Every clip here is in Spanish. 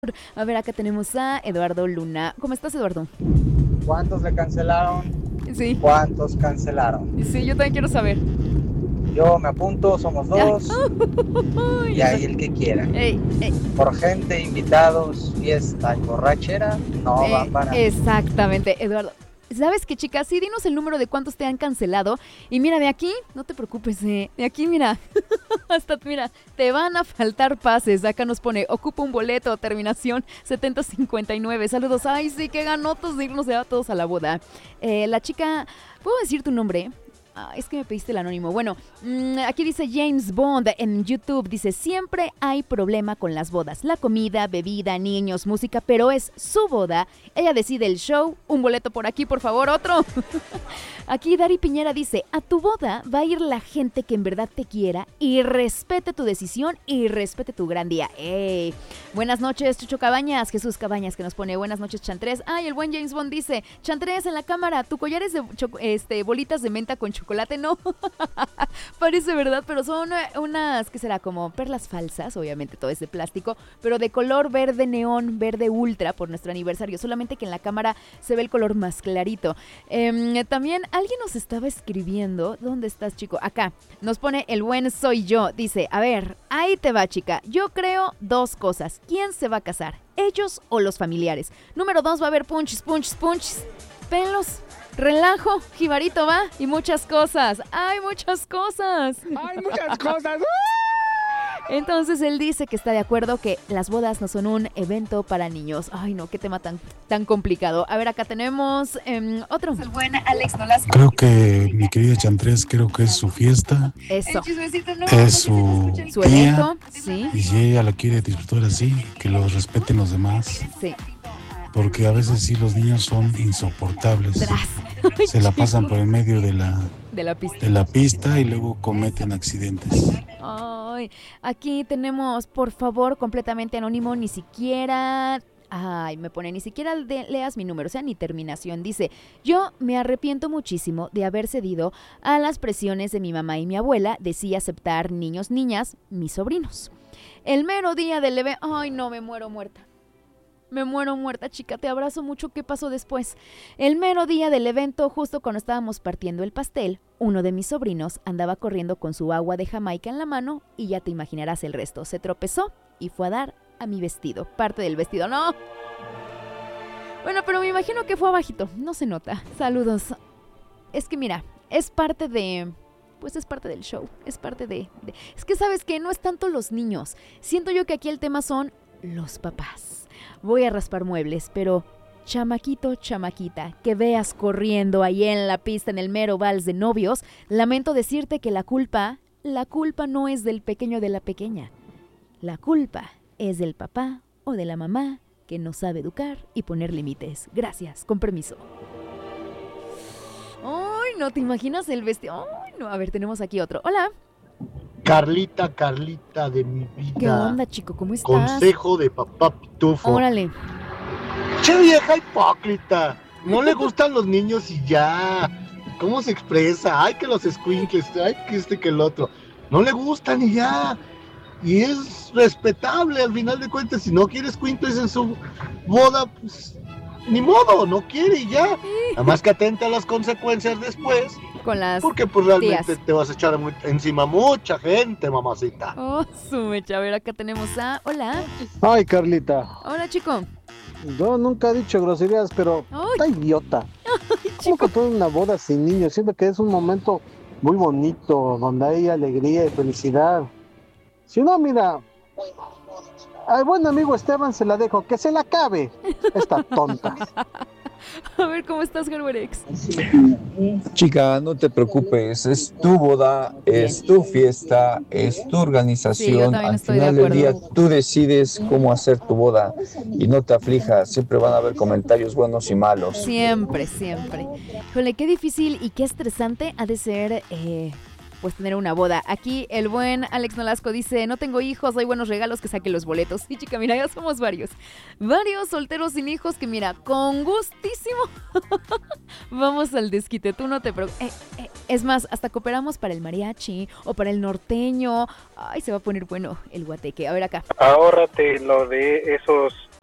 A ver, acá tenemos a Eduardo Luna. ¿Cómo estás, Eduardo? ¿Cuántos le cancelaron? Sí, ¿Cuántos cancelaron? sí, yo también quiero saber. Yo me apunto, somos dos, y Ya ahí el que quiera. Ey, ey, Por gente, invitados, fiesta y borrachera, no van para mí. exactamente, Eduardo. ¿Sabes qué, chicas? Sí, dinos el número de cuántos te han cancelado. Y mira, de aquí, no te preocupes, de aquí, mira, hasta, mira, te van a faltar pases. Acá nos pone, ocupa un boleto, terminación 7059. Saludos. Ay, sí, qué ganotos de irnos ya todos a la boda. La chica, ¿puedo decir tu nombre? Es que me pediste el anónimo. Bueno, aquí dice James Bond en YouTube. Dice, siempre hay problema con las bodas. La comida, bebida, niños, música, pero es su boda. Ella decide el show. Un boleto por aquí, por favor, otro. Aquí Dari Piñera dice, a tu boda va a ir la gente que en verdad te quiera y respete tu decisión y respete tu gran día. ¡Ey! Buenas noches, Chucho Cabañas. Jesús Cabañas que nos pone, buenas noches, Chantres. Ay, el buen James Bond dice, Chantres en la cámara, tu collar es de bolitas de menta con chocolate. No, parece verdad, pero son unas, ¿qué será? Como perlas falsas, obviamente todo es de plástico, pero de color verde neón, verde ultra por nuestro aniversario, solamente que en la cámara se ve el color más clarito. También alguien nos estaba escribiendo, ¿dónde estás, chico? Acá, nos pone el buen soy yo, dice, a ver, ahí te va, chica, yo creo dos cosas, ¿quién se va a casar? ¿Ellos o los familiares? Número 2, va a haber punches, pelos, relajo, jibarito va y muchas cosas. ¡Hay muchas cosas! ¡Hay muchas cosas! Entonces él dice que está de acuerdo que las bodas no son un evento para niños. Ay, no, qué tema tan complicado. A ver, acá tenemos otro. El buen Alex Nolasco. Creo que mi querida Chantres, creo que es su fiesta, Eso. es su Su día, evento, sí, y si ella la quiere disfrutar así, que lo respeten los demás, sí. porque a veces sí los niños son insoportables, Tras. se la pasan por el medio de De la pista. de la pista y luego cometen accidentes. Ay, aquí tenemos, por favor, completamente anónimo, ni siquiera... Ay, me pone, ni siquiera leas mi número, o sea, ni terminación. Dice, yo me arrepiento muchísimo de haber cedido a las presiones de mi mamá y mi abuela de sí aceptar niños, niñas, mis sobrinos. El mero día del evento... Ay, no, me muero muerta. Me muero muerta, chica, te abrazo mucho. ¿Qué pasó después? El mero día del evento, justo cuando estábamos partiendo el pastel, uno de mis sobrinos andaba corriendo con su agua de Jamaica en la mano y ya te imaginarás el resto. Se tropezó y fue a dar a mi vestido, parte del vestido. ¡No! Bueno, pero me imagino que fue abajito, no se nota. Saludos. Es que mira, es parte de... Pues es parte del show, es parte de... Es que sabes que no es tanto los niños. Siento yo que aquí el tema son los papás. Voy a raspar muebles, pero chamaquito, chamaquita, que veas corriendo ahí en la pista en el mero vals de novios, lamento decirte que la culpa no es del pequeño o de la pequeña. La culpa es del papá o de la mamá que no sabe educar y poner límites. Gracias, con permiso. Ay, no te imaginas el vestido. Ay, no, a ver, tenemos aquí otro. Hola. Carlita de mi vida. ¿Qué onda, chico? ¿Cómo estás? Consejo de papá Pitufo. Órale. Che vieja hipócrita. No le gustan los niños y ya. ¿Cómo se expresa? Ay, que los escuincles, ay, que el otro. No le gustan y ya. Y es respetable al final de cuentas. Si no quiere escuincles en su boda, pues ni modo, no quiere y ya. Nada más que atenta a las consecuencias después. Con las Porque pues realmente tías. te vas a echar encima mucha gente, mamacita. Oh, su mecha. A ver, acá tenemos a... Hola. Ay, Carlita, Hola, chico. yo nunca he dicho groserías, pero Ay. está idiota. ¿Cómo Chico. que toda una boda sin niños? Siento que es un momento muy bonito, donde hay alegría y felicidad. Si no, mira, al buen amigo Esteban se la dejo, que se la acabe, esta tonta. A ver, ¿cómo estás, Gerberex? Chica, no te preocupes, es tu boda, es tu fiesta, es tu Sí, yo organización. también Al estoy de final del día acuerdo. tú decides cómo hacer tu boda y no te aflijas, siempre van a haber comentarios buenos y malos. Siempre, siempre. Híjole, qué difícil y qué estresante ha de ser, pues, tener una boda. Aquí el buen Alex Nolasco dice, no tengo hijos, hay buenos regalos, que saque los boletos. Sí, chica, mira, ya somos varios. Varios solteros sin hijos que, mira, con gustísimo vamos al desquite. Tú no te preocupes. Es más, hasta cooperamos para el mariachi o para el norteño. Ay, se va a poner bueno el guateque. A ver acá. Ahórrate lo de esos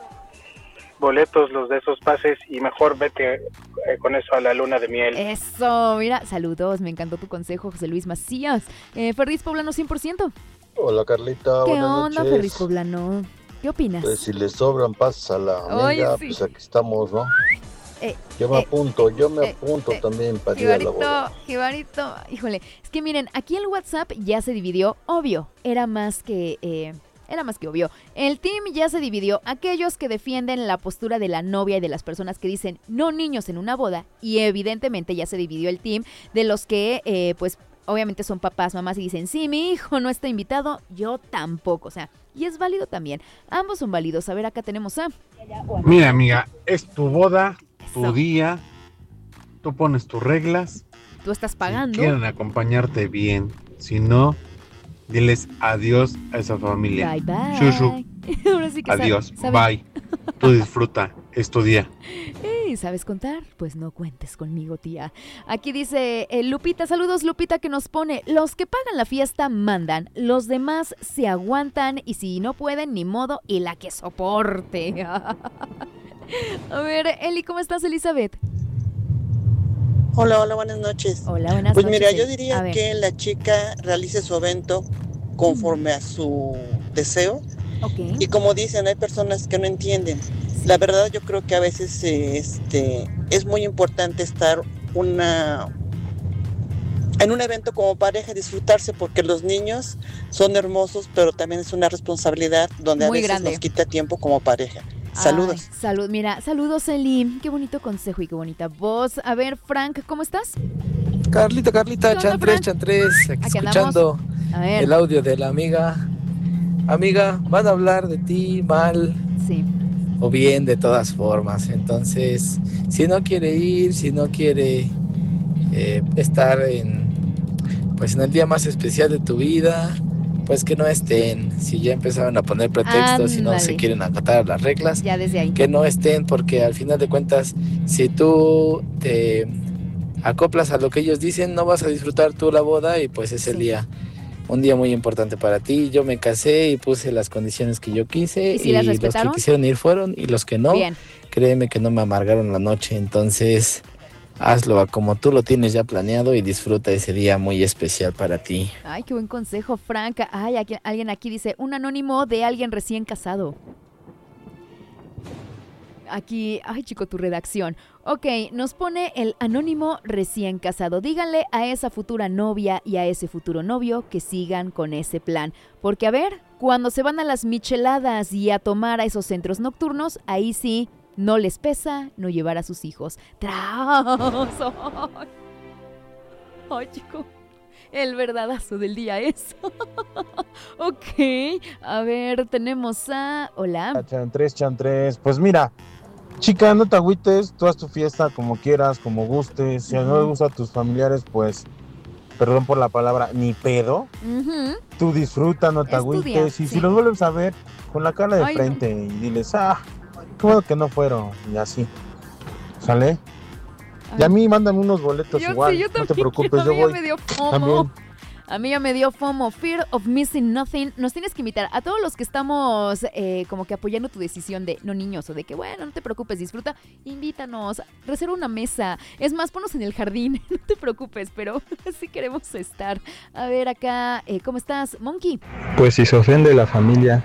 boletos, los de esos pases, y mejor vete con eso a la luna de miel. Eso, mira, saludos, me encantó tu consejo, José Luis Macías. Ferris Poblano 100%. Hola Carlita, ¿Qué buenas onda, noches. Ferris Poblano? ¿Qué opinas? Pues si le sobran pases a la amiga, sí. pues aquí estamos, ¿no? Yo me apunto también para ir a la boda. Jibarito, híjole, es que miren, aquí el WhatsApp ya se dividió, obvio, era más que obvio. El team ya se dividió, aquellos que defienden la postura de la novia y de las personas que dicen no niños en una boda, y evidentemente ya se dividió el team de los que, pues, obviamente son papás, mamás y dicen, sí, mi hijo no está invitado, yo tampoco, o sea, y es válido también, ambos son válidos. A ver, acá tenemos a... Mira, amiga, es tu boda, tu día, tú pones tus reglas. Tú estás pagando. Si quieren acompañarte bien, si no, diles adiós a esa familia. Bye, bye. Shushu. Ahora sí que Adiós, saben. bye. Tú disfruta, es tu día. ¿Sabes contar? Pues no cuentes conmigo, tía. Aquí dice Lupita, saludos Lupita, que nos pone, los que pagan la fiesta mandan, los demás se aguantan y si no pueden, ni modo, y la que soporte. A ver, Eli, ¿cómo estás, Elizabeth? Hola, buenas noches. Hola, buenas pues noches. Pues mira, yo diría que la chica realice su evento conforme a su deseo. Okay. Y como dicen, hay personas que no entienden. La verdad, yo creo que a veces es muy importante estar en un evento como pareja, disfrutarse, porque los niños son hermosos, pero también es una responsabilidad donde muy a veces grande. Nos quita tiempo como pareja. Saludos. Mira, saludos, Eli. Qué bonito consejo y qué bonita voz. A ver, Frank, ¿cómo estás? Carlita, Chantres, aquí escuchando el audio de la amiga. Amiga, van a hablar de ti mal o bien, de todas formas. Entonces, si no quiere ir, si no quiere estar en el día más especial de tu vida, pues que no estén. Si ya empezaron a poner pretextos, si no se quieren acatar las reglas, ya desde ahí. Que no estén, porque al final de cuentas, si tú te acoplas a lo que ellos dicen, no vas a disfrutar tú la boda y pues es el día. Un día muy importante para ti. Yo me casé y puse las condiciones que yo quise. ¿Y si las los respetaron? que quisieron ir fueron y los que no, créeme que no me amargaron la noche. Entonces, hazlo como tú lo tienes ya planeado y disfruta ese día muy especial para ti. Ay, qué buen consejo, Frank. Ay, alguien aquí dice, un anónimo de alguien recién casado. Aquí, ay chico, tu redacción. Ok, nos pone el anónimo recién casado. Díganle a esa futura novia y a ese futuro novio que sigan con ese plan. Porque a ver, cuando se van a las micheladas y a tomar a esos centros nocturnos, ahí sí, no les pesa no llevar a sus hijos. ¡Tras! Ay, chico, el verdadazo del día es. Ok, a ver, tenemos a... Hola. Chantres, pues mira, chica, no te agüites, tú haz tu fiesta como quieras, como gustes. Si no le gusta a tus familiares, pues, perdón por la palabra, ni pedo. Tú disfruta, no te agüites. Y si los vuelves a ver, con la cara de frente y diles, qué bueno que no fueron, y así. ¿Sale? Y a mí mándame unos boletos igual, yo no te preocupes, yo voy. Me dio FOMO. También. A mí ya me dio FOMO, Fear of Missing Nothing. Nos tienes que invitar a todos los que estamos como que apoyando tu decisión de no niños o de que bueno, no te preocupes, disfruta, invítanos, reserva una mesa. Es más, ponnos en el jardín, no te preocupes, pero sí queremos estar. A ver acá, ¿cómo estás, Monkey? Pues si se ofende la familia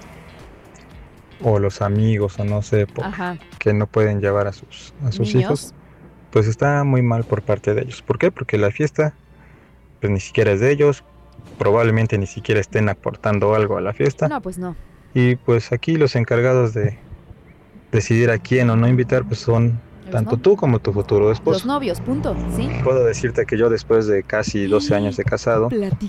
o los amigos o no sé, que no pueden llevar a sus hijos, pues está muy mal por parte de ellos. ¿Por qué? Porque la fiesta pues ni siquiera es de ellos, probablemente ni siquiera estén aportando algo a la fiesta. No, pues no. Y pues aquí los encargados de decidir a quién o no invitar pues son tanto tú como tu futuro esposo. Los novios, punto, ¿sí? Puedo decirte que yo después de casi 12 años de casado,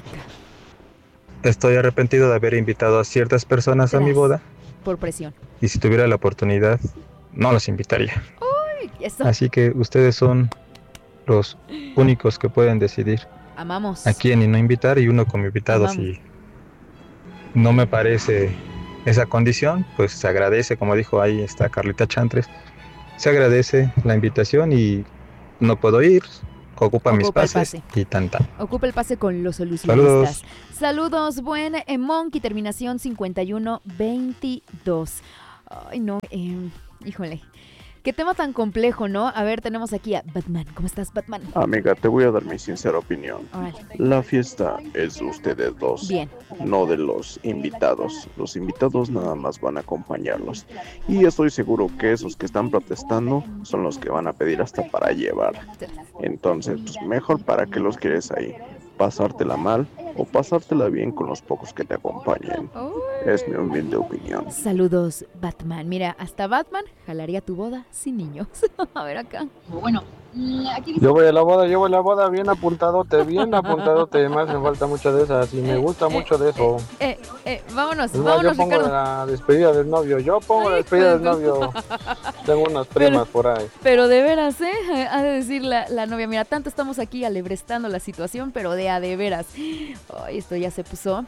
estoy arrepentido de haber invitado a ciertas personas a mi boda. Por presión. Y si tuviera la oportunidad, no los invitaría. Uy, eso. Así que ustedes son los únicos que pueden decidir. Amamos. A quién y no invitar, y uno como invitado. Si no me parece esa condición, pues se agradece, como dijo ahí está Carlita Chantres, se agradece la invitación y no puedo ir, ocupa mis pases y tan. Ocupa el pase con los solucionistas. Saludos. Buen Monkey, terminación 5122. Ay, no, Híjole. Qué tema tan complejo, ¿no? A ver, tenemos aquí a Batman. ¿Cómo estás, Batman? Amiga, te voy a dar mi sincera opinión. Órale. La fiesta es de ustedes dos. Bien. No de los invitados. Los invitados nada más van a acompañarlos. Y estoy seguro que esos que están protestando son los que van a pedir hasta para llevar. Entonces, pues mejor para que los quieres ahí. Pasártela mal o pasártela bien con los pocos que te acompañen. Es mi humilde opinión. Saludos, Batman. Mira, hasta Batman jalaría tu boda sin niños. A ver acá. Bueno, aquí... Yo voy a la boda bien apuntadote. Me hace falta mucho de esas y me gusta mucho de eso. Vámonos, yo vámonos, pongo Ricardo. la despedida del novio. Tengo unas primas por ahí. Pero de veras, ha de decir la novia, mira, tanto estamos aquí alebrestando la situación, pero de a de veras. Ay, esto ya se puso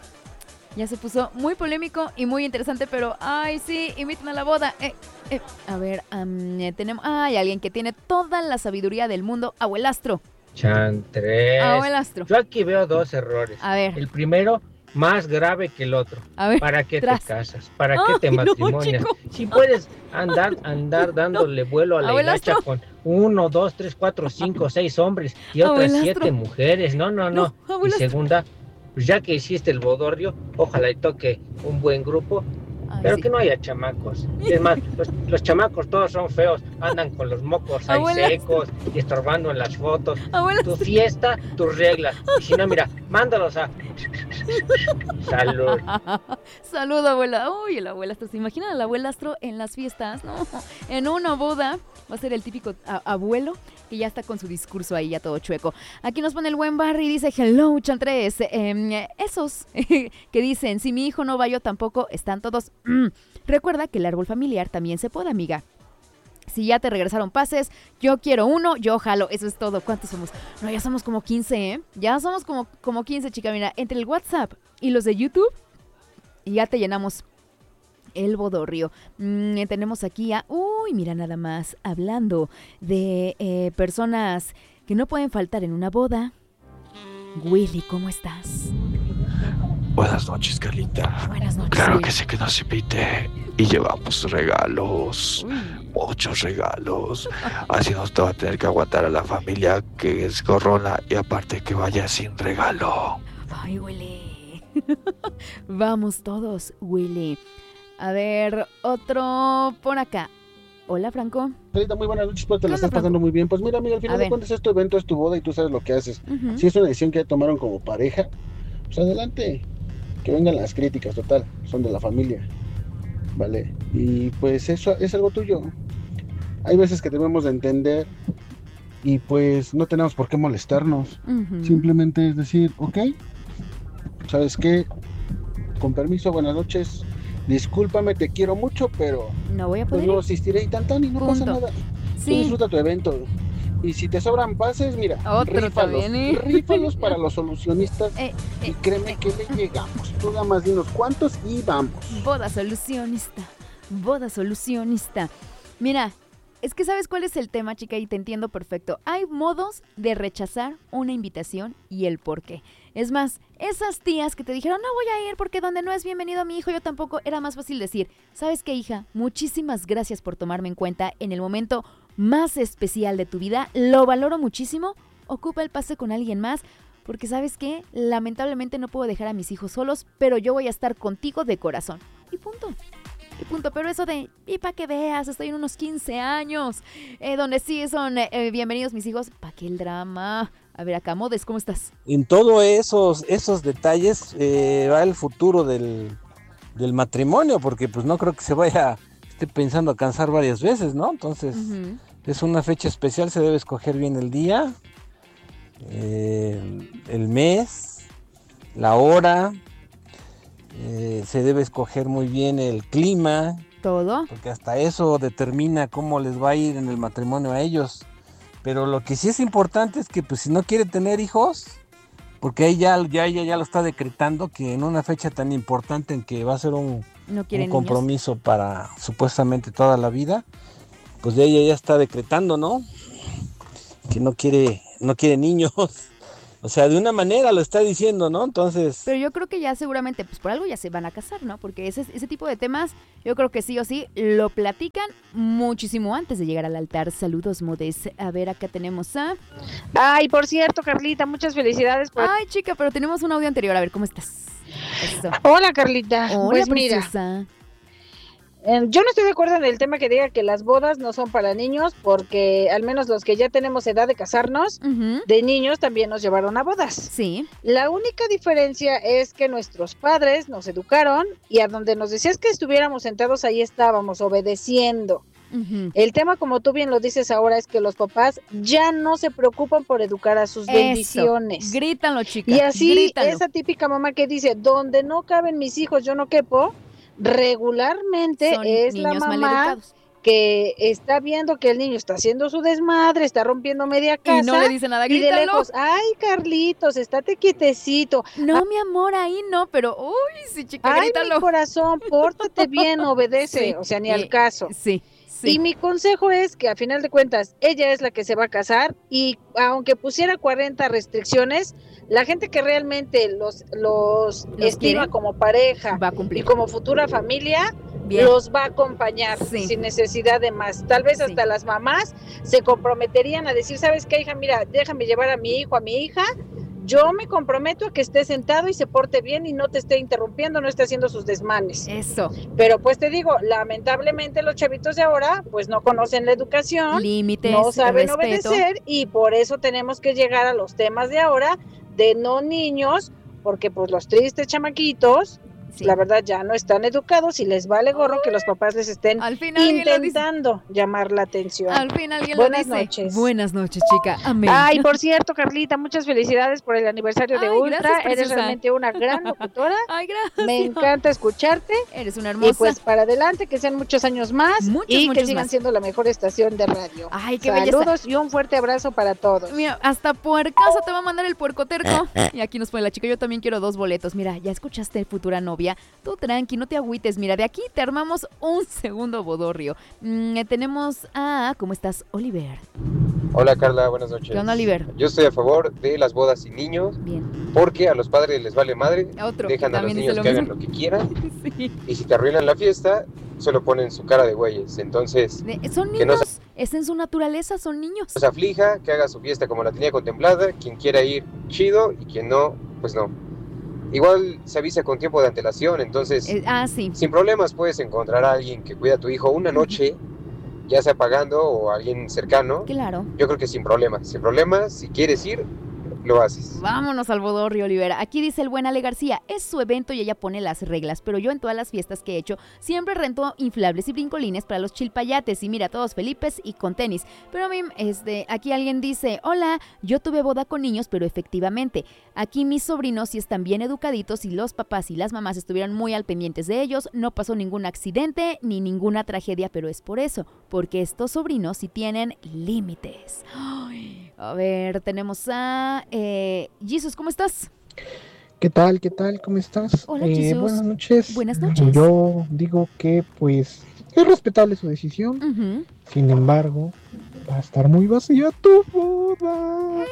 muy polémico y muy interesante, pero ay, sí, invitan a la boda. A ver, tenemos, hay alguien que tiene toda la sabiduría del mundo, Abuelastro. Chantres. Abuelastro. Yo aquí veo 2 errores. A ver. El primero, más grave que el otro. A ver, ¿para qué te casas? ¿Para qué te matrimonias? No, si puedes andar dándole vuelo a la hilacha con 1, 2, 3, 4, 5, 6 hombres y otras 7 mujeres. No. Y segunda, pues ya que hiciste el bodorrio, ojalá y toque un buen grupo. Pero sí, que no haya chamacos. Es más, los chamacos todos son feos, andan con los mocos ahí secos y estorbando en las fotos. Tu fiesta, tus reglas. Y si no, mira, mándalos a... Salud. Salud, abuela. Uy, el abuelastro. ¿Se imaginan al abuelastro en las fiestas? No, en una boda va a ser el típico abuelo que ya está con su discurso ahí ya todo chueco. Aquí nos pone el buen Barry y dice, hello, Chantres. Esos que dicen, si mi hijo no va, yo tampoco, están todos... Recuerda que el árbol familiar también se poda, amiga. Si ya te regresaron pases, yo quiero uno, yo jalo. Eso es todo. ¿Cuántos somos? No, ya somos como 15, ¿eh? Ya somos como 15, chica. Mira, entre el WhatsApp y los de YouTube, ya te llenamos el bodorrio. Tenemos aquí a... Uy, mira nada más. Hablando de personas que no pueden faltar en una boda. Willy, ¿cómo estás? Buenas noches, Carlita. Buenas noches. Claro que sí que nos invite y llevamos regalos, muchos regalos. Así no te va a tener que aguantar a la familia que es gorrona y aparte que vaya sin regalo. Ay, Willy. Vamos todos, Willy. A ver, otro por acá. Hola, Franco. Carlita, muy buenas noches, espero te la estás pasando muy bien. Pues mira, amiga, al final de cuentas es tu evento, es tu boda y tú sabes lo que haces. Si es una decisión que ya tomaron como pareja, pues adelante. Que vengan las críticas, total, son de la familia, ¿vale? Y pues eso es algo tuyo. Hay veces que debemos de entender y pues no tenemos por qué molestarnos. Simplemente es decir, ok, ¿sabes qué? Con permiso, buenas noches, discúlpame, te quiero mucho, pero no voy a poder pues no asistiré y y no pasa nada. Sí. Tú disfruta tu evento. Y si te sobran pases, mira, rífalos para los solucionistas y créeme que le llegamos. Tú nada más dinos cuántos y vamos. Boda solucionista. Mira, es que ¿sabes cuál es el tema, chica? Y te entiendo perfecto. Hay modos de rechazar una invitación y el por qué. Es más, esas tías que te dijeron, no voy a ir porque donde no es bienvenido a mi hijo, yo tampoco, era más fácil decir, ¿sabes qué, hija? Muchísimas gracias por tomarme en cuenta en el momento más especial de tu vida, lo valoro muchísimo, ocupa el pase con alguien más, porque ¿sabes qué? Lamentablemente no puedo dejar a mis hijos solos, pero yo voy a estar contigo de corazón. Y punto. Pero eso de, y para que veas, estoy en unos 15 años, donde sí son bienvenidos mis hijos, ¿para qué el drama? A ver, acá, Modes, ¿cómo estás? En todos esos detalles va el futuro del matrimonio, porque pues no creo que se vaya... Estoy pensando a cansar varias veces, ¿no? Entonces, es una fecha especial, se debe escoger bien el día, el mes, la hora, se debe escoger muy bien el clima. Todo. Porque hasta eso determina cómo les va a ir en el matrimonio a ellos. Pero lo que sí es importante es que pues si no quiere tener hijos, porque ella ya lo está decretando, que en una fecha tan importante en que va a ser un compromiso niños para supuestamente toda la vida, pues ella ya está decretando, ¿no? Que no quiere niños, O sea, de una manera lo está diciendo, ¿no? Entonces... Pero yo creo que ya seguramente, pues por algo ya se van a casar, ¿no? Porque ese tipo de temas, yo creo que sí o sí, lo platican muchísimo antes de llegar al altar. Saludos, Modes. A ver, acá tenemos a... Ay, por cierto, Carlita, muchas felicidades. Ay, chica, pero tenemos un audio anterior. A ver, ¿cómo estás? Eso. Hola, Carlita. Hola, pues preciosa. Mira, yo no estoy de acuerdo en el tema que diga que las bodas no son para niños, porque al menos los que ya tenemos edad de casarnos, de niños también nos llevaron a bodas. Sí. La única diferencia es que nuestros padres nos educaron y a donde nos decías que estuviéramos sentados, ahí estábamos, obedeciendo. El tema, como tú bien lo dices ahora, es que los papás ya no se preocupan por educar a sus bendiciones. Grítalo, chicas. Y así, grítalo. Esa típica mamá que dice, donde no caben mis hijos, yo no quepo, regularmente son es la mamá que está viendo que el niño está haciendo su desmadre, está rompiendo media casa. Y no le dice nada, grítalo. Y de lejos, ay, Carlitos, estate quietecito. No, mi amor, ahí no, pero, uy, sí, chica, grítalo. Ay, mi corazón, pórtate bien, obedece, sí, o sea, ni al caso. Sí. Sí. Y mi consejo es que a final de cuentas ella es la que se va a casar y aunque pusiera 40 restricciones, la gente que realmente los estima como pareja va a cumplir. Y como futura familia, los va a acompañar sin necesidad de más. Tal vez hasta las mamás se comprometerían a decir, ¿sabes qué, hija? Mira, déjame llevar a mi hijo, a mi hija. Yo me comprometo a que esté sentado y se porte bien y no te esté interrumpiendo, no esté haciendo sus desmanes. Eso. Pero pues te digo, lamentablemente los chavitos de ahora pues no conocen la educación, límites, no saben respeto. Obedecer y por eso tenemos que llegar a los temas de ahora de no niños, porque pues los tristes chamaquitos, la verdad ya no están educados y les vale gorro que los papás les estén intentando llamar la atención. Al fin alguien Buenas lo dice. Noches. Buenas noches, chica. Amén. Ay, por cierto, Carlita, muchas felicidades por el aniversario de Ultra. Gracias, eres realmente una gran locutora. Ay, gracias. Me encanta escucharte. Eres una hermosa. Y pues para adelante, que sean muchos años más y que sigan siendo la mejor estación de radio. Ay, qué Saludos belleza. Y un fuerte abrazo para todos. Mira, hasta puercaso te va a mandar el puercoterco. Y aquí nos pone la chica, yo también quiero 2 boletos. Mira, ya escuchaste, futura novia. Tú tranqui, no te agüites. Mira, de aquí te armamos un segundo bodorrio. Tenemos a... ¿Cómo estás, Oliver? Hola, Carla, buenas noches. ¿Qué onda, Oliver? Yo estoy a favor de las bodas sin niños. Bien. Porque a los padres les vale madre. Dejan a los niños que hagan lo que quieran. Sí. Y si te arruinan la fiesta, solo ponen su cara de güeyes. Entonces... Son niños, es en su naturaleza, son niños. No se aflija, que haga su fiesta como la tenía contemplada. Quien quiera ir, chido. Y quien no, pues no. Igual se avisa con tiempo de antelación, entonces sí. Sin problemas puedes encontrar a alguien que cuida a tu hijo una noche, ya sea pagando o alguien cercano. Claro. Yo creo que sin problemas, si quieres ir, lo haces. Vámonos al bodorrio, Olivera. Aquí dice el buen Ale García, es su evento y ella pone las reglas, pero yo en todas las fiestas que he hecho siempre rento inflables y brincolines para los chilpayates y mira, todos felipes y con tenis. Pero a mí, aquí alguien dice, hola, yo tuve boda con niños, pero efectivamente, aquí mis sobrinos sí están bien educaditos y los papás y las mamás estuvieron muy al pendientes de ellos, no pasó ningún accidente ni ninguna tragedia, pero es por eso, porque estos sobrinos sí tienen límites. Ay, a ver, tenemos a... Jesus, ¿cómo estás? ¿Qué tal? ¿Cómo estás? Hola, Jesus. Buenas noches. Buenas noches. Yo digo que, pues, es respetable su decisión. Sin embargo, va a estar muy vacía tu boda.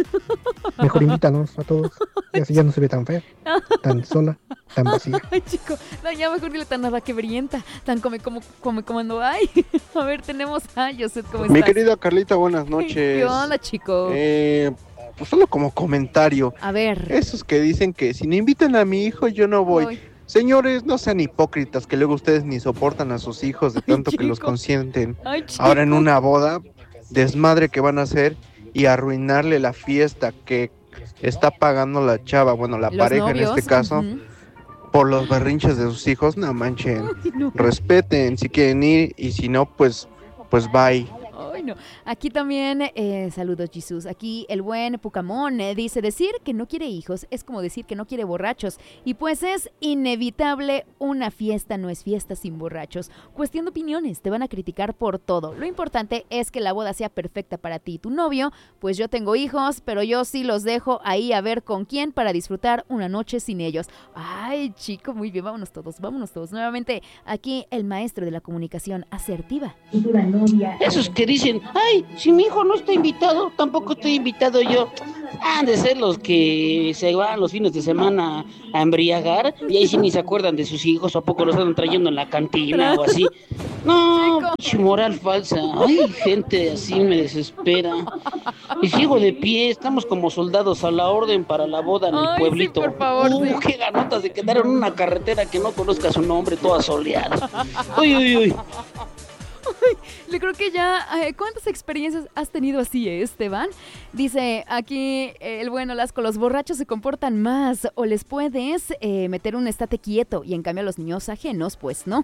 Mejor invítanos a todos. Y así ya no se ve tan fea, tan sola, tan vacía. Ay, chico, no, ya mejor dile tan nada que brillenta, tan come como ay. A ver, tenemos a Joseph, ¿cómo estás? Mi querida Carlita, buenas noches. ¿Qué onda, chico? Pues solo como comentario. A ver. Esos que dicen que si no invitan a mi hijo, yo no voy. Señores, no sean hipócritas, que luego ustedes ni soportan a sus hijos de tanto que los consienten. Ahora en una boda, desmadre que van a hacer y arruinarle la fiesta que está pagando la chava, bueno, la pareja novios, en este caso, por los berrinches de sus hijos. No manchen, respeten si quieren ir y si no, pues bye. Ay, no. Aquí también, saludos Jesús, aquí el buen Pucamón dice, decir que no quiere hijos es como decir que no quiere borrachos, y pues es inevitable, una fiesta no es fiesta sin borrachos. Cuestión de opiniones, te van a criticar por todo, lo importante es que la boda sea perfecta para ti y tu novio. Pues yo tengo hijos, pero yo sí los dejo ahí a ver con quién para disfrutar una noche sin ellos. Ay, chico, muy bien, vámonos todos. Nuevamente, aquí el maestro de la comunicación asertiva. Esos que dicen, ay, si mi hijo no está invitado, tampoco estoy invitado yo. Han de ser los que se van los fines de semana a embriagar y ahí sí ni se acuerdan de sus hijos, o a poco los andan trayendo en la cantina o así. No, moral falsa. Ay, gente así me desespera. Y sigo de pie, estamos como soldados a la orden para la boda en el pueblito. Sí, por favor, sí. Qué ganotas de quedar en una carretera que no conozca su nombre, toda soleada. Uy, uy, uy. Le creo que ya, ¿cuántas experiencias has tenido así, Esteban? Dice aquí el bueno Lasco, los borrachos se comportan más o les puedes meter un estate quieto y en cambio a los niños ajenos, pues no.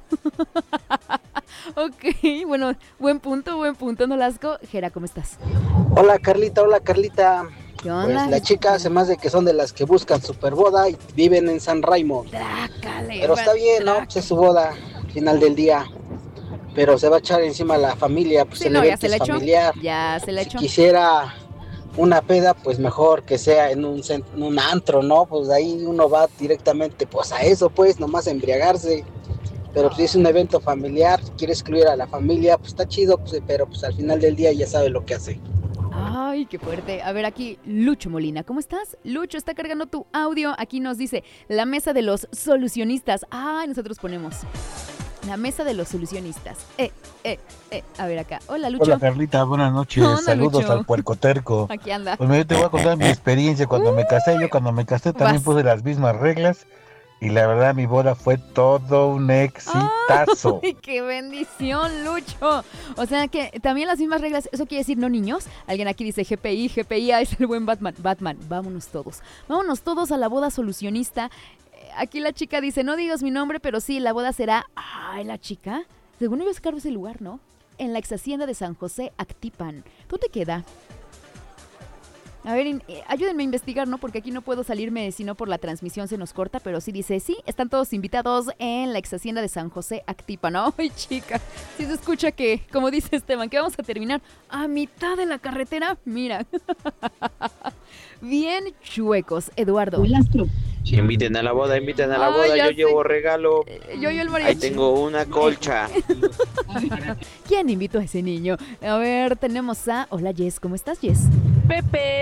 Ok, bueno, buen punto, ¿no, Lasco? Jera, ¿cómo estás? Hola Carlita. ¿Qué onda? Pues la chica se me hace que son de las que buscan superboda y viven en San Raymond. Drácale, pero está bien, ¿no? Pues es su boda, al final del día. Pero se va a echar encima a la familia, pues sí, el no, evento es familiar. Ya se le echó. Si quisiera una peda, pues mejor que sea en un antro, ¿no? Pues ahí uno va directamente pues a eso, pues, nomás a embriagarse. Pero si es un evento familiar, quiere excluir a la familia, pues está chido, pues, pero pues al final del día ya sabe lo que hace. Ay, qué fuerte. A ver aquí, Lucho Molina, ¿cómo estás? Lucho, está cargando tu audio. Aquí nos dice, la mesa de los solucionistas. Ay, nosotros ponemos la mesa de los solucionistas. A ver acá. Hola, Lucho. Hola, Carlita, buenas noches. Hola, saludos Lucho. al puercoterco. Aquí anda. Pues yo te voy a contar mi experiencia cuando me casé. Yo cuando me casé también puse las mismas reglas. Y la verdad, mi boda fue todo un exitazo. ¡Ay, qué bendición, Lucho! O sea que también las mismas reglas, ¿eso quiere decir no niños? Alguien aquí dice GPI, es el buen Batman. Batman, vámonos todos a la boda solucionista. Aquí la chica dice, no digas mi nombre, pero sí, la boda será... Ay, la chica, según iba a sacar ese lugar, ¿no? En la ex hacienda de San José, Actipan. ¿Dónde queda? A ver, ayúdenme a investigar, ¿no? Porque aquí no puedo salirme, si no por la transmisión se nos corta, pero sí dice, sí, están todos invitados en la ex hacienda de San José, Actipan. Ay, chica, si se escucha que, como dice Esteban, que vamos a terminar a mitad de la carretera, mira. Bien chuecos, Eduardo. Inviten a la boda, yo llevo regalo. Yo el mariachi. Ahí tengo una colcha. ¿Quién invitó a ese niño? A ver, tenemos a... Hola, Jess, ¿cómo estás, Jess? Pepe.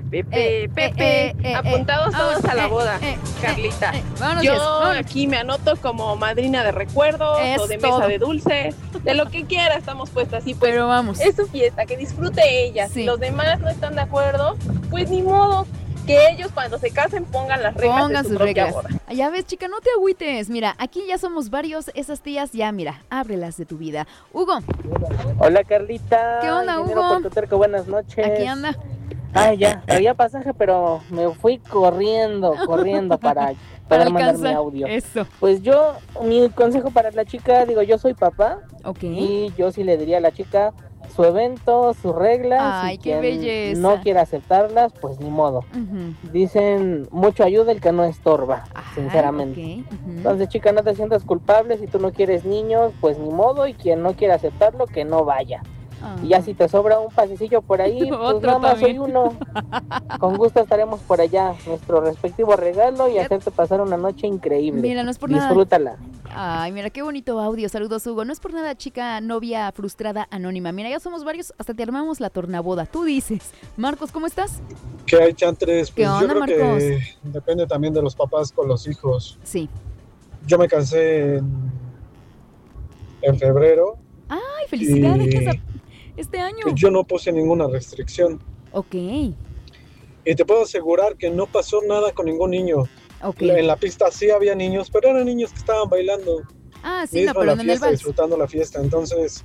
Apuntados todos a la boda, Carlita. Vámonos, yo Jess, vámonos. aquí me anoto como madrina de recuerdos o de mesa de dulce, de lo que quiera estamos puestas así. Pues, pero vamos. Es su fiesta, que disfrute ella. Sí. Si los demás no están de acuerdo, pues ni modo. Que ellos cuando se casen pongan las reglas de su propia boda. Ya ves, chica, no te agüites. Mira, aquí ya somos varios. Esas tías ya, mira, ábrelas de tu vida. Hugo. Hola, Carlita. ¿Qué onda, Hugo? Puerto, buenas noches. Aquí anda. Ay, ya, traía pasaje, pero me fui corriendo para poder mandar mi audio. Eso. Pues yo, mi consejo para la chica, digo, yo soy papá. Ok. Y yo sí le diría a la chica su evento, sus reglas. Ay, qué belleza. No quiere aceptarlas, pues ni modo. Dicen, mucho ayuda el que no estorba, sinceramente. Okay. Entonces, chica, no te sientas culpable. Si tú no quieres niños, pues ni modo. Y quien no quiere aceptarlo, que no vaya. Y ya si te sobra un pasecillo por ahí, pues nada más soy uno. Con gusto estaremos por allá, nuestro respectivo regalo y hacerte pasar una noche increíble. Mira, no es por Disfrútala. Nada. Ay, mira, qué bonito audio. Saludos, Hugo. No es por nada, chica novia frustrada anónima. Mira, ya somos varios, hasta te armamos la tornaboda. Tú dices. Marcos, ¿cómo estás? ¿Qué hay, Chantres? ¿Qué onda, yo creo Marcos? que depende también de los papás con los hijos. Sí. Yo me casé en febrero. Ay, felicidades. Este año. Yo no puse ninguna restricción. Ok. Y te puedo asegurar que no pasó nada con ningún niño. Okay. En la pista sí había niños, pero eran niños que estaban bailando. Ah, sí, no, pero en el vals. Disfrutando la fiesta. Entonces,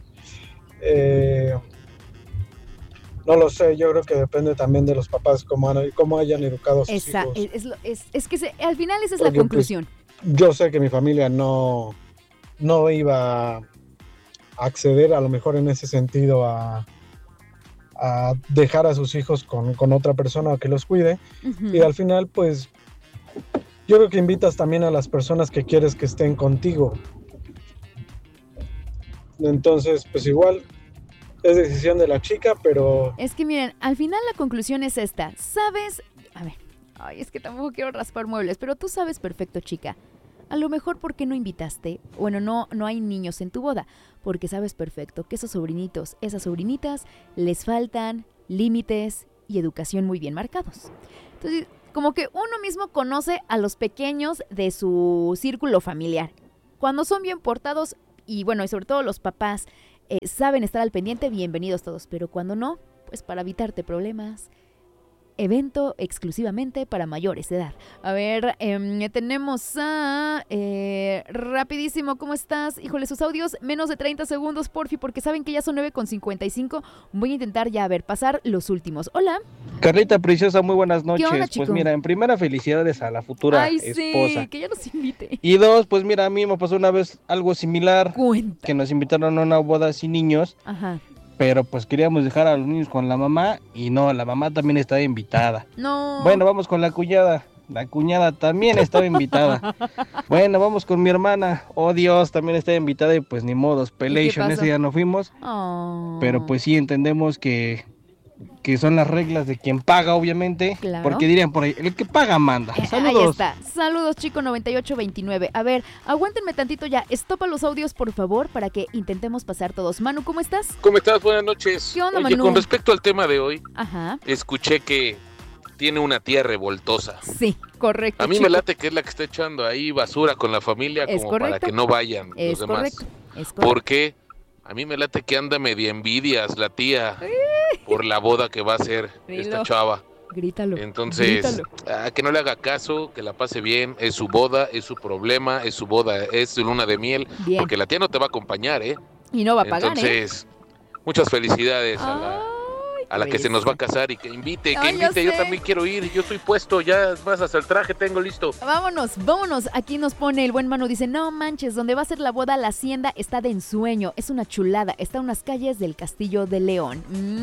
no lo sé. Yo creo que depende también de los papás, cómo hayan educado a sus hijos. Es que al final esa es la conclusión. Pues, yo sé que mi familia no iba a acceder a lo mejor en ese sentido a dejar a sus hijos con otra persona que los cuide. Y al final pues yo creo que invitas también a las personas que quieres que estén contigo. Entonces pues igual es decisión de la chica, pero... Es que miren, al final la conclusión es esta. ¿Sabes? A ver, ay, es que tampoco quiero raspar muebles, pero tú sabes perfecto, chica. A lo mejor porque no invitaste, bueno, no hay niños en tu boda, porque sabes perfecto que esos sobrinitos, esas sobrinitas, les faltan límites y educación muy bien marcados. Entonces, como que uno mismo conoce a los pequeños de su círculo familiar. Cuando son bien portados, y bueno, y sobre todo los papás saben estar al pendiente, bienvenidos todos. Pero cuando no, pues para evitarte problemas, evento exclusivamente para mayores de edad. A ver, tenemos a... rapidísimo, ¿cómo estás? Híjole, sus audios, menos de 30 segundos, porfi, porque saben que ya son 9:55. Voy a intentar ya, a ver, pasar los últimos. Hola. Carlita preciosa, muy buenas noches. ¿Qué onda, chico? Pues mira, en primera, felicidades a la futura esposa. Sí, que ya nos invite. Y dos, pues mira, a mí me pasó una vez algo similar. Cuenta. Que nos invitaron a una boda sin niños. Ajá. Pero pues queríamos dejar a los niños con la mamá y no, la mamá también estaba invitada. No. Bueno, vamos con la cuñada. La cuñada también estaba invitada. Bueno, vamos con mi hermana. Oh Dios, también estaba invitada y pues ni modos. Pelation, ese día no fuimos. Oh. Pero pues sí entendemos que son las reglas de quien paga, obviamente. Claro. Porque dirían por ahí, el que paga manda. Saludos. Ahí está. Saludos, chico 9829. A ver, aguántenme tantito ya. Estopa los audios, por favor, para que intentemos pasar todos. Manu, ¿cómo estás? ¿Cómo estás? Buenas noches. ¿Qué onda, Oye, Manu? con respecto al tema de hoy, Ajá. escuché que tiene una tía revoltosa. Sí, correcto. A mí chico. me late que es la que está echando ahí basura con la familia Es como correcto. para que no vayan Es los demás. correcto. Es correcto. Porque a mí me late que anda media envidias la tía por la boda que va a hacer esta chava. Grítalo. Entonces, grítalo. que no le haga caso, que la pase bien, es su boda, es su problema, es su boda, es su luna de miel, Bien. porque la tía no te va a acompañar, ¿eh? Y no va a pagar, Entonces, muchas felicidades a la que se nos va a casar y que invite, Ay, ya yo sé. también quiero ir, yo estoy puesto, ya vas hasta el traje, tengo listo. Vámonos. Aquí nos pone el buen Manu, dice, no manches, donde va a ser la boda, la hacienda está de ensueño, es una chulada, está a unas calles del Castillo de León.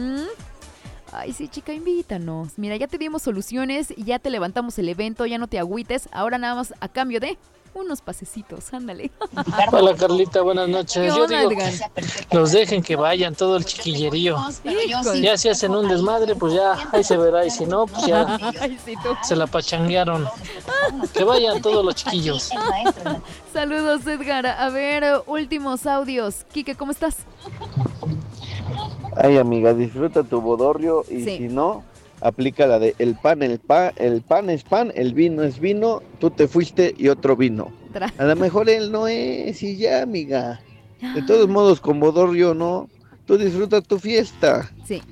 Ay, sí, chica, invítanos. Mira, ya te dimos soluciones, ya te levantamos el evento, ya no te agüites, ahora nada más a cambio de unos pasecitos, ándale. Hola Carlita, buenas noches. Yo onda, digo Edgar? que los dejen que vayan todo el chiquillerío. Ya si hacen un desmadre, pues ya ahí se verá, y si no, pues ya Ay, sí, tú. se la pachanguearon. Que vayan todos los chiquillos. Saludos, Edgar. A ver, últimos audios. Quique, ¿cómo estás? Ay, amiga, disfruta tu bodorrio y Sí. si no, aplica la de el pan es pan, el vino es vino, tú te fuiste y otro vino. A lo mejor él no es y ya, amiga. De todos modos, con bodorrio no, tú disfruta tu fiesta. Sí.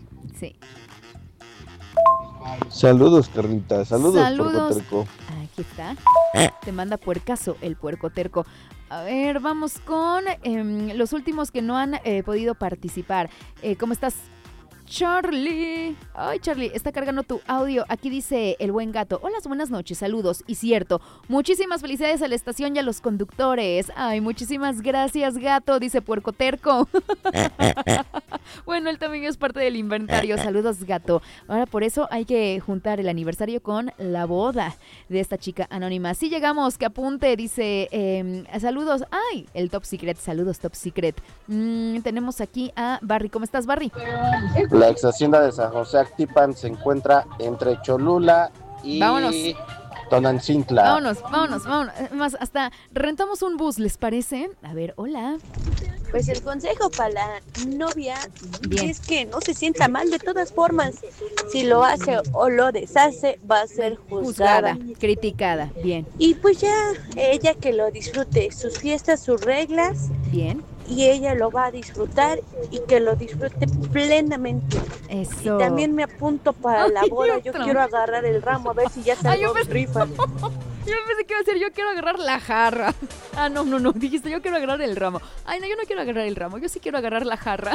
Saludos, Carlita, saludos. Saludos. Puerco Terco. Aquí está. Te manda puercaso el puerco terco. A ver, vamos con los últimos que no han podido participar. ¿Cómo estás, Charlie? Ay, Charlie, está cargando tu audio. Aquí dice el buen gato. Hola, buenas noches, saludos. Y cierto, muchísimas felicidades a la estación y a los conductores. Ay, muchísimas gracias, gato, dice Puerco Terco. Bueno, él también es parte del inventario. Saludos, gato. Ahora por eso hay que juntar el aniversario con la boda de esta chica anónima. Sí llegamos, que apunte, dice saludos. Ay, el Top Secret, saludos Top Secret. Tenemos aquí a Barry. ¿Cómo estás, Barry? La ex hacienda de San José Actipan se encuentra entre Cholula y Vámonos. Tonantzintla. Vámonos. Más, hasta rentamos un bus, ¿les parece? A ver, hola. Pues el consejo para la novia Bien. es que no se sienta mal de todas formas. Si lo hace o lo deshace, va a ser juzgada. Criticada, bien. Y pues ya, ella que lo disfrute, sus fiestas, sus reglas. Bien. Y ella lo va a disfrutar y que lo disfrute plenamente. Eso. Y también me apunto para la boda. Yo quiero agarrar el ramo, a ver si ya salgo rifa. Yo pensé que iba a decir, yo quiero agarrar la jarra. Ah, no. Dijiste, yo quiero agarrar el ramo. Ay, no, yo no quiero agarrar el ramo. Yo sí quiero agarrar la jarra.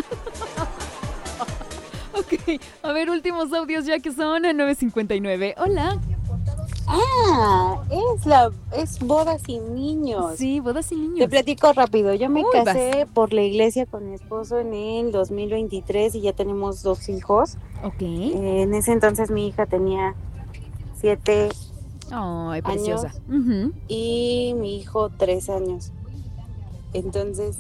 Ok, a ver, últimos audios ya que son 9:59. Hola. Es boda sin niños. Sí, boda sin niños. Te platico rápido. Yo me Uy, casé por la iglesia con mi esposo en el 2023 y ya tenemos 2 hijos. Ok. En ese entonces mi hija tenía 7 Ay, preciosa. años y mi hijo 3 años. Entonces,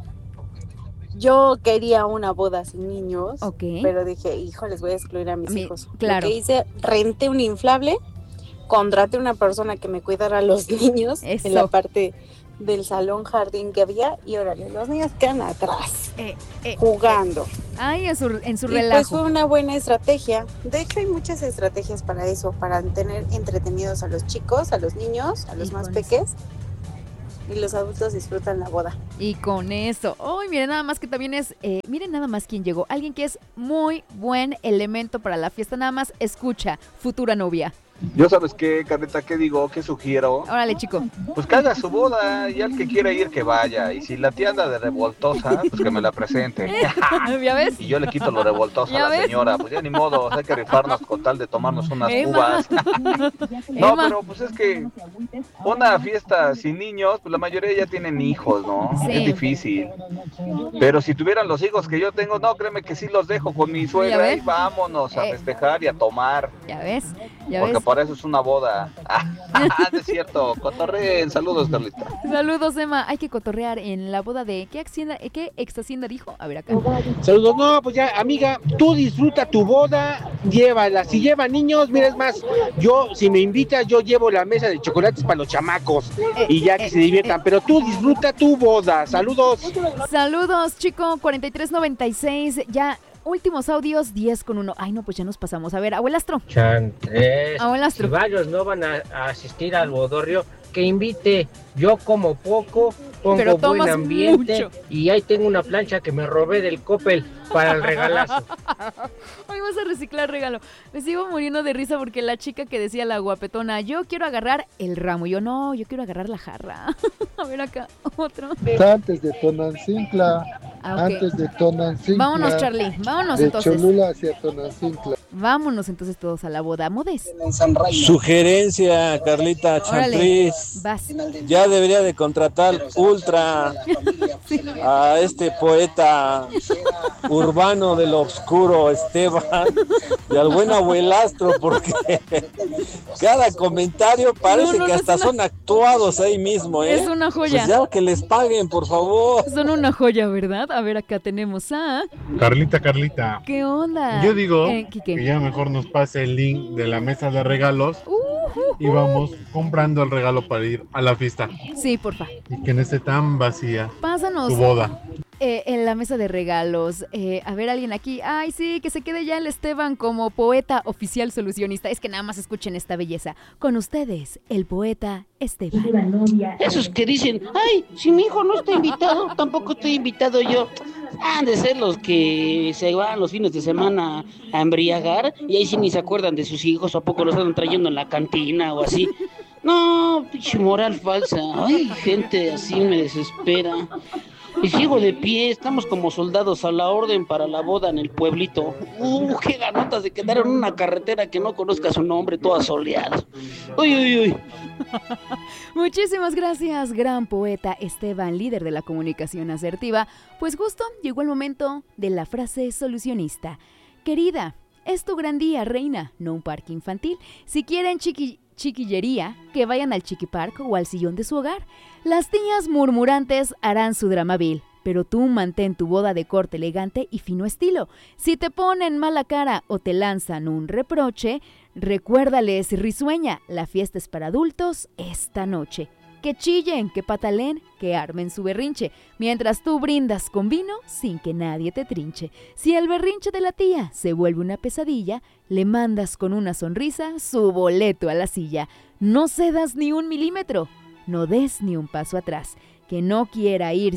yo quería una boda sin niños, pero dije, hijo, les voy a excluir a mis hijos. claro. Lo que hice, renté un inflable, contraté una persona que me cuidara a los niños en la parte del salón jardín que había y órale, los niños quedan atrás jugando. Ay, en su y relajo. Pues fue una buena estrategia. De hecho, hay muchas estrategias para eso, para tener entretenidos a los chicos, a los niños, a los más pequeños. Y los adultos disfrutan la boda. Y con eso, miren nada más que también es, miren nada más quién llegó, alguien que es muy buen elemento para la fiesta, nada más escucha, futura novia. Yo sabes qué, Carlita, ¿qué digo? ¿Qué sugiero? Órale, chico. Pues que haga su boda y al que quiera ir que vaya. Y si la tía anda de revoltosa, pues que me la presente. ¿Ya ves? Y yo le quito lo revoltosa a la señora. Pues ya ni modo, hay que rifarnos con tal de tomarnos unas uvas. No, pero pues es que una fiesta sin niños, pues la mayoría ya tienen hijos, ¿no? Sí. Es difícil. Pero si tuvieran los hijos que yo tengo, no, créeme que sí los dejo con mi suegra y vámonos a festejar y a tomar. ¿Ya ves? Porque por eso es una boda. Es cierto, cotorreen. Saludos, Carlita. Saludos, Emma. Hay que cotorrear en la boda de... ¿Qué ex hacienda dijo? A ver acá. Saludos. No, pues ya, amiga, tú disfruta tu boda, llévala. Si lleva niños, mira, es más, si me invitas, yo llevo la mesa de chocolates para los chamacos y ya que se diviertan. Pero tú disfruta tu boda. Saludos. Saludos, chico. 4396. Ya... Últimos audios, 10:1. Ay, no, pues ya nos pasamos. A ver, abuelastro. Abuelastro. Si varios no van a asistir al bodorrio, que invite. Yo como poco, pongo buen ambiente mucho. Y ahí tengo una plancha que me robé del Coppel para el regalazo. Hoy vas a reciclar regalo. Me sigo muriendo de risa porque la chica que decía la guapetona, yo quiero agarrar el ramo. Y yo, no, yo quiero agarrar la jarra. A ver acá, otro. Antes de Tonantzintla. Antes de Tonantzintla. Vámonos, Charlie, vámonos de entonces. De Cholula hacia Tonantzintla. Vámonos entonces todos a la boda. Modes. Sugerencia, Carlita Chantriz. Ya debería de contratar Ultra a este poeta urbano de lo oscuro, Esteban, y al buen abuelastro, porque cada comentario parece que hasta son actuados ahí mismo, ¿eh? Es una joya. Pues ya que les paguen, por favor. Son una joya, ¿verdad? A ver, acá tenemos a... Carlita. ¿Qué onda? Yo digo que ya mejor nos pase el link de la mesa de regalos y vamos comprando el regalo para ir a la fiesta. Sí, porfa. Y que no esté tan vacía. Pásanos. Tu boda. En la mesa de regalos. A ver, alguien aquí. Ay, sí, que se quede ya el Esteban como poeta oficial solucionista. Es que nada más escuchen esta belleza. Con ustedes, el poeta Esteban. Esos que dicen, ay, si mi hijo no está invitado, tampoco estoy invitado yo. Han de ser los que se van los fines de semana a embriagar y ahí sí ni se acuerdan de sus hijos o a poco los están trayendo en la cantina o así. No, pinche moral falsa. Ay, gente así me desespera. Y sigo de pie, estamos como soldados a la orden para la boda en el pueblito. Qué ganotas de quedar en una carretera que no conozca su nombre, toda soleada. Uy. Muchísimas gracias, gran poeta Esteban, líder de la comunicación asertiva. Pues justo llegó el momento de la frase solucionista. Querida, es tu gran día, reina, no un parque infantil. Si quieren chiquillería, que vayan al chiquipark o al sillón de su hogar. Las tías murmurantes harán su drama vil, pero tú mantén tu boda de corte elegante y fino estilo. Si te ponen mala cara o te lanzan un reproche, recuérdales risueña, la fiesta es para adultos esta noche. Que chillen, que pataleen, que armen su berrinche, mientras tú brindas con vino sin que nadie te trinche. Si el berrinche de la tía se vuelve una pesadilla, le mandas con una sonrisa su boleto a la silla. No cedas ni un milímetro, no des ni un paso atrás. Quien no quiera ir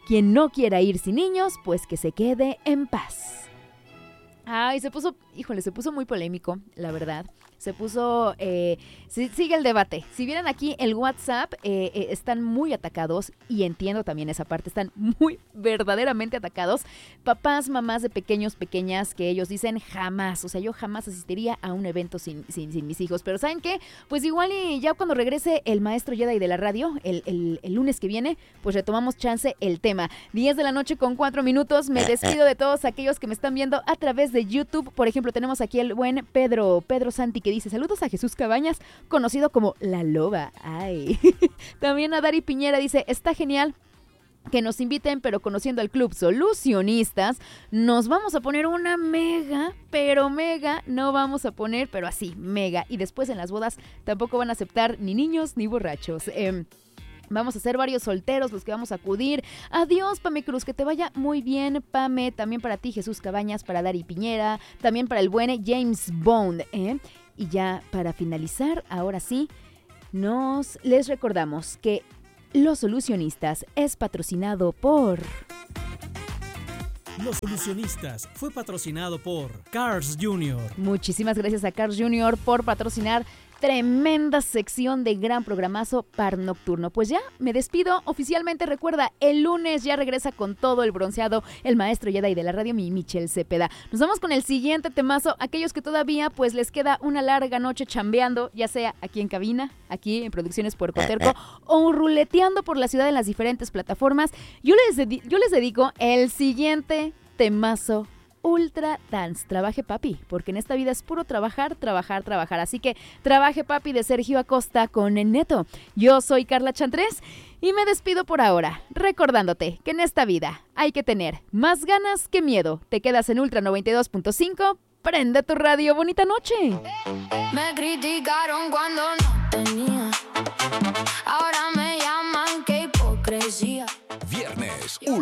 sin niños, pues que se quede en paz. Ay, se puso muy polémico, la verdad. Se puso, sigue el debate. Si vieran aquí el WhatsApp, están muy atacados y entiendo también esa parte, están muy verdaderamente atacados. Papás, mamás de pequeños, pequeñas, que ellos dicen jamás, o sea, yo jamás asistiría a un evento sin mis hijos. Pero ¿saben qué? Pues igual y ya cuando regrese el maestro Jedi de la radio, el lunes que viene, pues retomamos chance el tema. 10:04 p.m, me despido de todos aquellos que me están viendo a través de YouTube. Por ejemplo, tenemos aquí el buen Pedro Santi, que dice, saludos a Jesús Cabañas, conocido como La Loba. Ay. También a Dari Piñera dice, está genial que nos inviten, pero conociendo al Club Solucionistas, nos vamos a poner una mega, no vamos a poner, pero así, mega. Y después en las bodas tampoco van a aceptar ni niños ni borrachos. Vamos a ser varios solteros los que vamos a acudir. Adiós, Pame Cruz, que te vaya muy bien, Pame. También para ti, Jesús Cabañas, para Dari Piñera, también para el buen James Bond, ¿eh? Y ya para finalizar, ahora sí, les recordamos que Los Solucionistas es patrocinado por... Los Solucionistas fue patrocinado por Cars Jr. Muchísimas gracias a Cars Jr. por patrocinar tremenda sección de gran programazo Par Nocturno. Pues ya me despido oficialmente. Recuerda, el lunes ya regresa con todo el bronceado el maestro Jedi de la radio, mi Michelle Cepeda. Nos vamos con el siguiente temazo. Aquellos que todavía pues les queda una larga noche chambeando, ya sea aquí en cabina, aquí en Producciones Puerco Terco, o ruleteando por la ciudad en las diferentes plataformas, yo les dedico el siguiente temazo Ultra Dance. Trabaje, papi, porque en esta vida es puro trabajar, trabajar, trabajar. Así que Trabaje, papi, de Sergio Acosta con el Neto. Yo soy Carla Chantrés y me despido por ahora, recordándote que en esta vida hay que tener más ganas que miedo. Te quedas en Ultra 92.5. Prende tu radio. Bonita noche. Me criticaron cuando no tenía. Ahora me llaman, qué hipocresía. Viernes